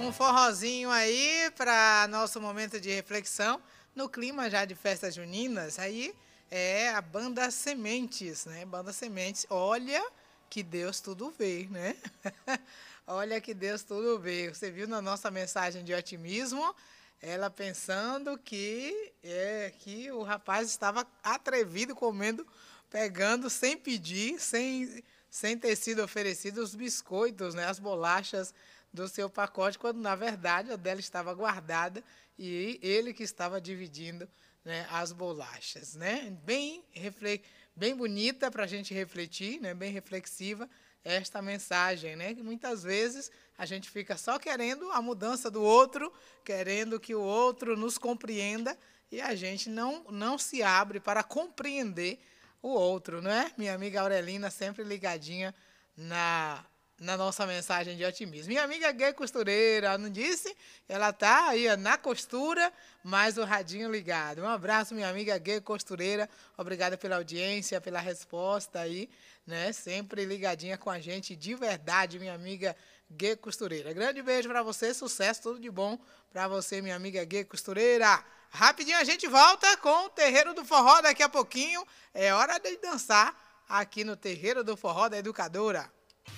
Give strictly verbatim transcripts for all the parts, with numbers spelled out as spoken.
Um forrozinho aí para nosso momento de reflexão, no clima já de festas juninas, aí é a Banda Sementes, né? Banda Sementes, olha que Deus tudo vê, né? Olha que Deus tudo vê. Você viu na nossa mensagem de otimismo, ela pensando que, é, que o rapaz estava atrevido comendo, pegando sem pedir, sem, sem ter sido oferecido os biscoitos, né? As bolachas do seu pacote, quando na verdade a dela estava guardada e ele que estava dividindo, né, as bolachas, né? Bem, refle bem bonita para a gente refletir, né? Bem reflexiva esta mensagem, né? Que muitas vezes a gente fica só querendo a mudança do outro, querendo que o outro nos compreenda e a gente não, não se abre para compreender o outro, não é? Minha amiga Aurelina sempre ligadinha na na nossa mensagem de otimismo. Minha amiga Gay Costureira, não disse? Ela tá aí ó, na costura, mas o radinho ligado. Um abraço, minha amiga Gay Costureira. Obrigada pela audiência, pela resposta aí, né? Sempre ligadinha com a gente, de verdade, minha amiga Gay Costureira. Grande beijo para você, sucesso, tudo de bom para você, minha amiga Gay Costureira. Rapidinho a gente volta com o Terreiro do Forró daqui a pouquinho. É hora de dançar aqui no Terreiro do Forró da Educadora.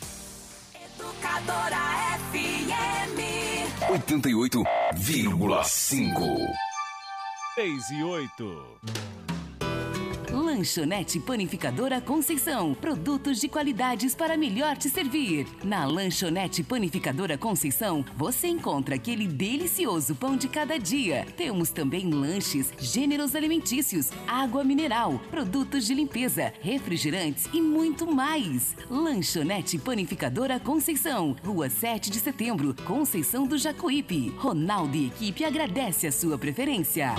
Educadora F M oitenta e oito vírgula cinco. seis e oito. Lanchonete Panificadora Conceição. Produtos de qualidades para melhor te servir. Na Lanchonete Panificadora Conceição, você encontra aquele delicioso pão de cada dia. Temos também lanches, gêneros alimentícios, água mineral, produtos de limpeza, refrigerantes e muito mais. Lanchonete Panificadora Conceição. Rua sete de setembro, Conceição do Jacuípe. Ronaldo e equipe agradece a sua preferência.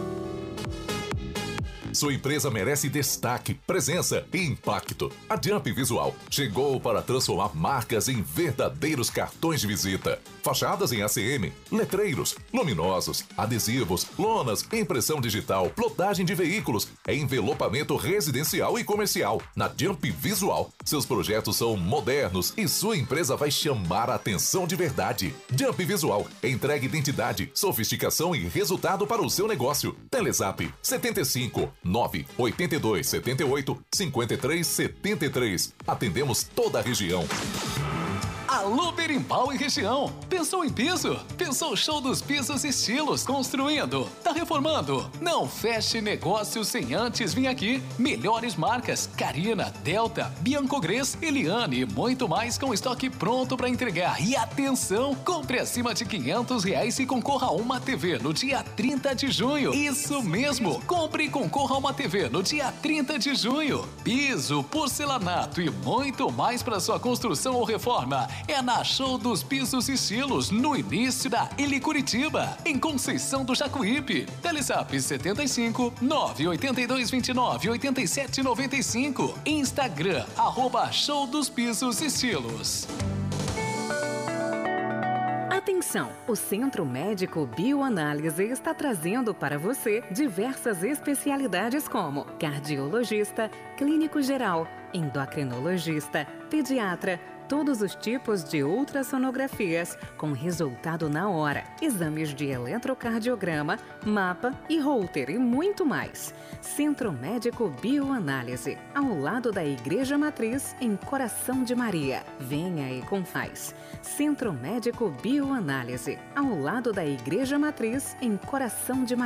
Sua empresa merece destaque, presença e impacto. A Jump Visual chegou para transformar marcas em verdadeiros cartões de visita. Fachadas em A C M, letreiros, luminosos, adesivos, lonas, impressão digital, plotagem de veículos, envelopamento residencial e comercial. Na Jump Visual, seus projetos são modernos e sua empresa vai chamar a atenção de verdade. Jump Visual entrega identidade, sofisticação e resultado para o seu negócio. Telezap setenta e cinco nove oito dois sete oito cinco três sete três. Atendemos toda a região. Alô, Berimbau e região. Pensou em piso? Pensou show dos pisos e estilos? Construindo? Tá reformando? Não feche negócio sem antes vir aqui. Melhores marcas: Carina, Delta, Biancogres, Eliane e muito mais com estoque pronto para entregar. E atenção, compre acima de quinhentos reais e concorra a uma T V no dia trinta de junho. Isso mesmo, compre e concorra a uma T V no dia trinta de junho. Piso, porcelanato e muito mais para sua construção ou reforma. É na Show dos Pisos e Estilos, no início da Ilha Curitiba, em Conceição do Jacuípe. Telezap setenta e cinco nove oito dois dois nove oito sete nove cinco. Instagram, arroba Show dos Pisos e Estilos. Atenção! O Centro Médico Bioanálise está trazendo para você diversas especialidades como cardiologista, clínico geral, endocrinologista, pediatra, todos os tipos de ultrassonografias com resultado na hora, exames de eletrocardiograma, mapa e Holter e muito mais. Centro Médico Bioanálise, ao lado da Igreja Matriz, em Coração de Maria. Venha e confaz. Centro Médico Bioanálise, ao lado da Igreja Matriz, em Coração de Maria.